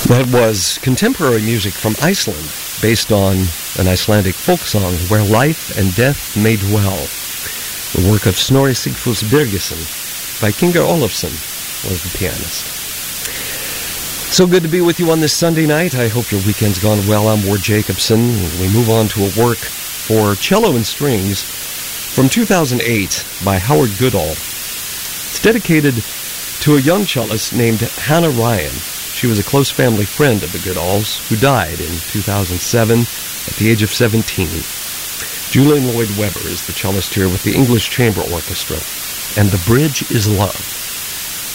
That was contemporary music from Iceland, based on an Icelandic folk song, Where Life and Death May Dwell. The work of Snorri Sigfús Birgisson. Vikingur Olafsson was the pianist. So good to be with you on this Sunday night. I hope your weekend's gone well. I'm Ward Jacobson. We move on to a work for cello and strings from 2008 by Howard Goodall. It's dedicated to a young cellist named Hannah Ryan. She was a close family friend of the Goodalls, who died in 2007 at the age of 17. Julian Lloyd Webber is the cellist here with the English Chamber Orchestra, and The Bridge is Love.